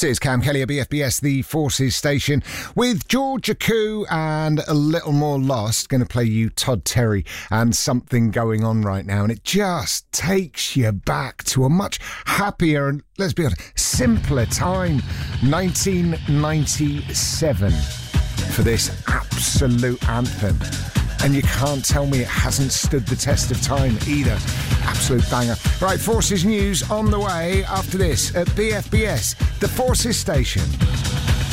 This is Cam Kelly at BFBS, the Forces station, with Georgia Koo and A Little More Lost. Going to play you Todd Terry and Something Going On right now. And it just takes you back to a much happier and, let's be honest, simpler time. 1997 for this absolute anthem. And you can't tell me it hasn't stood the test of time either. Absolute banger. Right, Forces News on the way after this at BFBS, the Forces station.